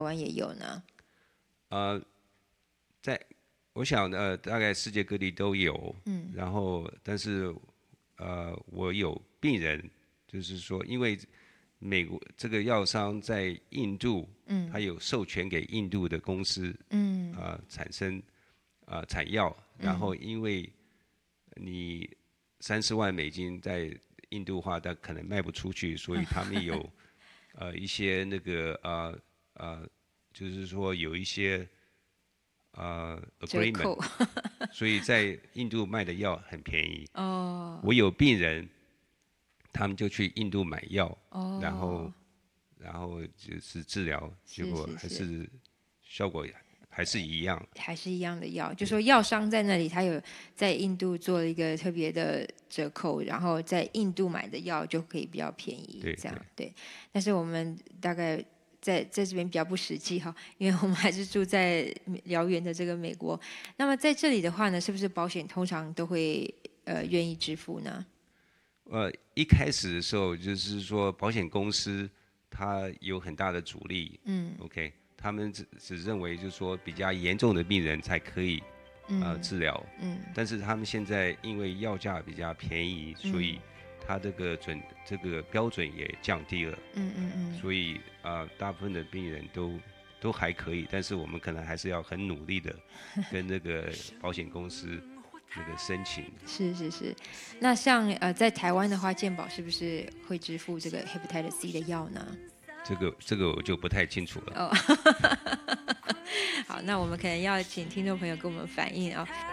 湾也有呢？ 呃，在我想大概世界各地都有，然后但是我有病人，就是说因为美国这个药商在印度，他有授权给印度的公司，产生产药，然后因为你30万美金在印度话，但可能卖不出去，所以他们有一些那个就是说有一些折 agreement， 扣所以在印度卖的药很便宜。 哦我有病人，他们就去印度买药，然哦， 后就是治疗，结是果是是， 效果还是一样。 还是一样的药，就对说药商在那里，他有在印度做了一个特别的折扣，然后在印度买的药就可以比较便宜， 对对。 这样对。但是我们大概在这边比较不实际哈，因为我们还是住在遥远的这个美国。那么在这里的话呢，是不是保险通常都会愿意支付呢？ 一开始的时候就是说保险公司它有很大的阻力，OK，他们只认为就是说比较严重的病人才可以治疗，但是他们现在因为药价比较便宜，所以它这个标准也降低了，所以大部分的病人都还可以，但是我们可能还是要很努力的跟那个保险公司那个申请。 是是是，那像在台湾的话，健保是不是会支付这个 Hepatitis C 的药呢？ 这个我就不太清楚了。 哦，好，那我们可能要请听众朋友跟我们反映啊、